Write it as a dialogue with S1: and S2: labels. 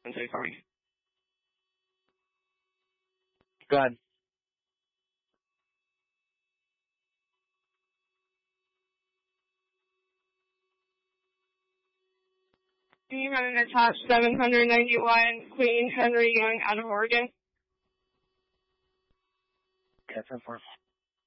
S1: I'm so sorry.
S2: Go ahead.
S1: Do you have an attached 791 Queen Henry Young out of Oregon?
S2: Okay, 10-4.